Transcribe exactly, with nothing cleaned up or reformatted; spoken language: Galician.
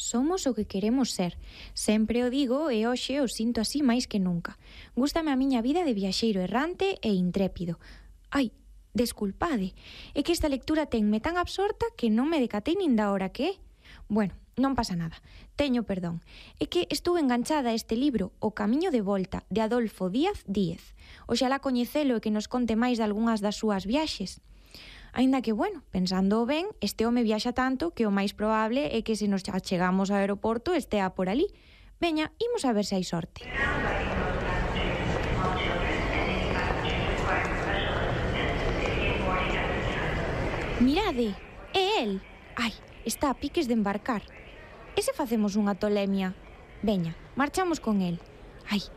somos o que queremos ser. Sempre o digo e hoxe o sinto así máis que nunca. Gústame a miña vida de viaxeiro errante e intrépido. Ai, desculpade, é que esta lectura tenme tan absorta que non me decatei nin da hora que é. Bueno, non pasa nada, teño perdón. É que estuve enganchada a este libro, O camiño de volta, de Adolfo Díaz Díez. Oxalá coñecelo e que nos conte máis de algunhas das súas viaxes. Aínda que, bueno, pensándoo ben, este home viaxa tanto que o máis probable é que se nos achegamos ao aeroporto estea por ali. Veña, imos a ver se hai sorte. Mirade, é el. Ai, está a piques de embarcar. E se facemos unha tolemia? Veña, marchamos con el. Ai,